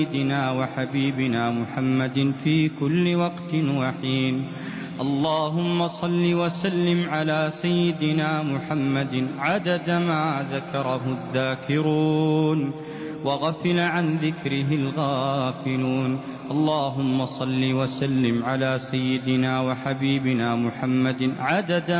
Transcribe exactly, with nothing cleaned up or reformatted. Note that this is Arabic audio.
سيدنا وحبيبنا محمد في كل وقت وحين. اللهم صل وسلم على سيدنا محمد عدد ما ذكره الذاكرون وغفل عن ذكره الغافلون. اللهم صل وسلم على سيدنا وحبيبنا محمد عدد